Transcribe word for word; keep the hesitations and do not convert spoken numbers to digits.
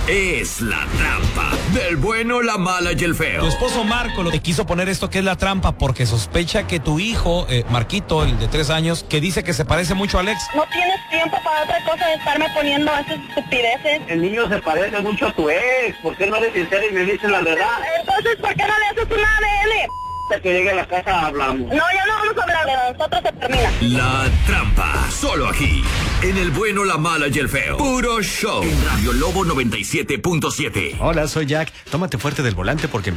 es La Trampa, del bueno, la mala y el feo. Tu esposo Marco lo te quiso poner esto que es La Trampa porque sospecha que tu hijo, eh, Marquito, el de tres años, que dice que se parece mucho a Alex. No tienes tiempo para otra cosa de estarme poniendo esas estupideces. El niño se parece mucho a tu ex. ¿Por qué no eres sincero y me dices la verdad? Entonces, ¿por qué no le haces una A D N? Hasta que llegue a la casa hablamos. No, ya no vamos a hablar, de nosotros se termina. La Trampa, solo aquí, en el bueno, la mala y el feo. Puro show. En Radio Lobo noventa y siete punto siete. Hola, soy Jack. Tómate fuerte del volante porque